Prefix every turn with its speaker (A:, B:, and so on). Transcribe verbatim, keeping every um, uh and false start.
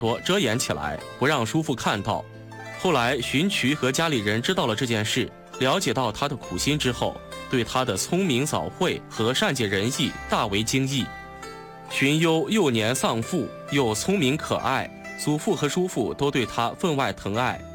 A: 说遮掩起来，不让叔父看到。后来荀渠和家里人知道了这件事，了解到他的苦心之后，对他的聪明早慧和善解人意大为惊异。荀攸幼年丧父，又聪明可爱，祖父和叔父都对他分外疼爱。